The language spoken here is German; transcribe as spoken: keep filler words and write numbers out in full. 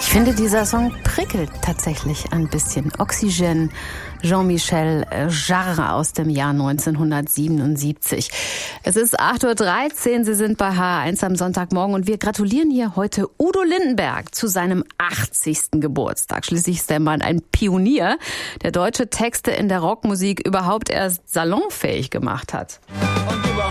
Ich finde, dieser Song prickelt tatsächlich ein bisschen. Oxygène, Jean-Michel Jarre aus dem Jahr neunzehnhundertsiebenundsiebzig. Es ist acht Uhr dreizehn, Sie sind bei H eins am Sonntagmorgen und wir gratulieren hier heute Udo Lindenberg zu seinem achtzigsten Geburtstag. Schließlich ist der Mann ein Pionier, der deutsche Texte in der Rockmusik überhaupt erst salonfähig gemacht hat.